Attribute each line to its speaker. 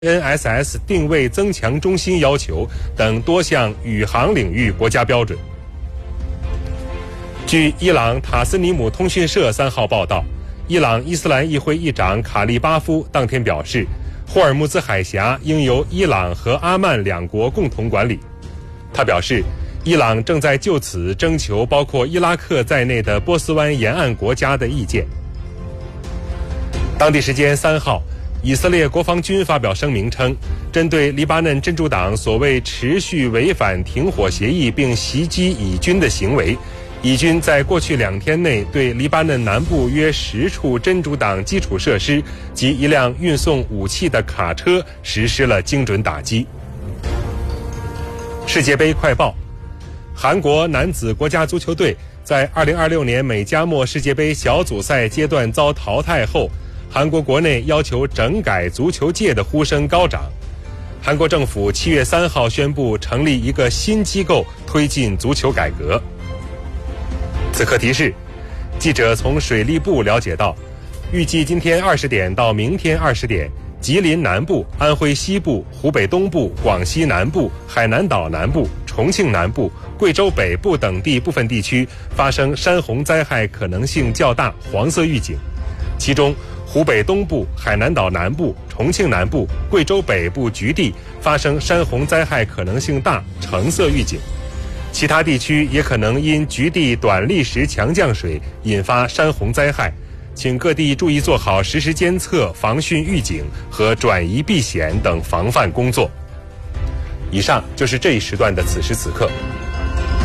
Speaker 1: NSS 定位增强中心要求等多项宇航领域国家标准。据伊朗塔斯尼姆通讯社3号报道，伊朗伊斯兰议会议长卡利巴夫当天表示，霍尔木兹海峡应由伊朗和阿曼两国共同管理。他表示，伊朗正在就此征求包括伊拉克在内的波斯湾沿岸国家的意见。当地时间3号，以色列国防军发表声明称，针对黎巴嫩真主党所谓持续违反停火协议并袭击以军的行为，以军在过去2天内对黎巴嫩南部约10处真主党基础设施及一辆运送武器的卡车实施了精准打击。世界杯快报：韩国男子国家足球队在2026年美加墨世界杯小组赛阶段遭淘汰后，韩国国内要求整改足球界的呼声高涨。韩国政府7月3号宣布成立一个新机构，推进足球改革。此刻提示：记者从水利部了解到，预计今天20点到明天20点，吉林南部、安徽西部、湖北东部、广西南部、海南岛南部、重庆南部、贵州北部等地部分地区发生山洪灾害可能性较大黄色预警，其中湖北东部、海南岛南部、重庆南部、贵州北部局地发生山洪灾害可能性大橙色预警，其他地区也可能因局地短历时强降水引发山洪灾害，请各地注意做好实时监测、防汛预警和转移避险等防范工作。以上就是这一时段的此时此刻。